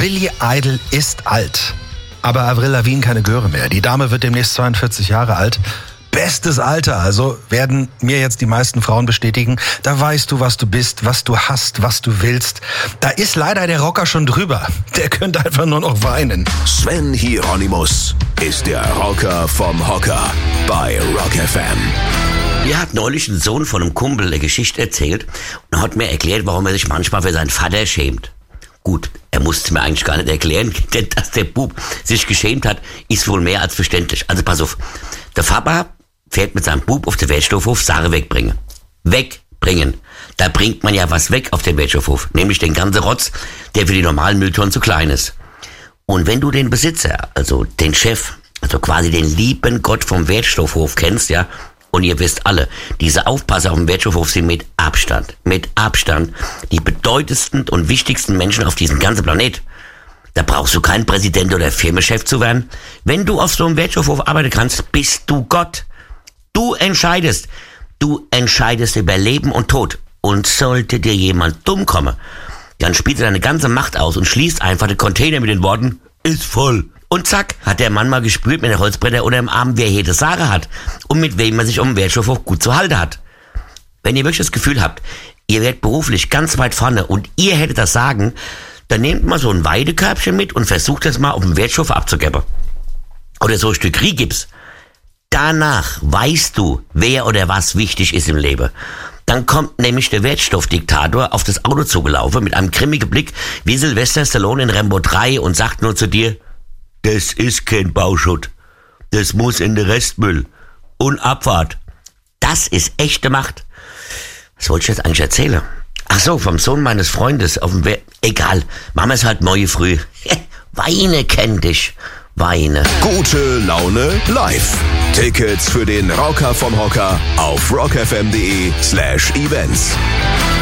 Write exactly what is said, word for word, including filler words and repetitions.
Billy Idol ist alt. Aber Avril Lavigne keine Göre mehr. Die Dame wird demnächst zweiundvierzig Jahre alt. Bestes Alter, also werden mir jetzt die meisten Frauen bestätigen. Da weißt du, was du bist, was du hast, was du willst. Da ist leider der Rocker schon drüber. Der könnte einfach nur noch weinen. Sven Hieronymus ist der Rocker vom Hocker bei Rock F M. Mir hat neulich ein Sohn von einem Kumpel eine Geschichte erzählt und hat mir erklärt, warum er sich manchmal für seinen Vater schämt. Gut, er musste mir eigentlich gar nicht erklären, denn dass der Bub sich geschämt hat, ist wohl mehr als verständlich. Also pass auf, der Papa fährt mit seinem Bub auf den Wertstoffhof Sache wegbringen. Wegbringen. Da bringt man ja was weg auf den Wertstoffhof, nämlich den ganzen Rotz, der für die normalen Mülltonnen zu klein ist. Und wenn du den Besitzer, also den Chef, also quasi den lieben Gott vom Wertstoffhof kennst, ja, und ihr wisst alle, diese Aufpasser auf dem Wertstoffhof sind mit Abstand, mit Abstand die bedeutendsten und wichtigsten Menschen auf diesem ganzen Planet. Da brauchst du kein Präsident oder Firmenchef zu werden. Wenn du auf so einem Wertstoffhof arbeiten kannst, bist du Gott. Du entscheidest. Du entscheidest über Leben und Tod. Und sollte dir jemand dumm kommen, dann spielt er deine ganze Macht aus und schließt einfach den Container mit den Worten, ist voll. Und zack, hat der Mann mal gespürt mit der Holzbretter oder im Arm, wer hier das Sagen hat und mit wem man sich um den Wertstoffhof gut zu halten hat. Wenn ihr wirklich das Gefühl habt, ihr werdet beruflich ganz weit vorne und ihr hättet das Sagen, dann nehmt mal so ein Weidekörbchen mit und versucht das mal auf dem Wertstoff abzugeben. Oder so ein Stück Riegips. Danach weißt du, wer oder was wichtig ist im Leben. Dann kommt nämlich der Wertstoffdiktator auf das Auto zugelaufen mit einem grimmigen Blick wie Sylvester Stallone in Rambo drei und sagt nur zu dir, das ist kein Bauschutt. Das muss in den Restmüll. Und Abfahrt. Das ist echte Macht. Was wollte ich jetzt eigentlich erzählen? Ach so, vom Sohn meines Freundes auf dem We- Egal, machen wir es halt morgen früh. Weine kenn dich. Weine. Gute Laune live. Tickets für den Rocker vom Hocker auf rockfm.de slash events.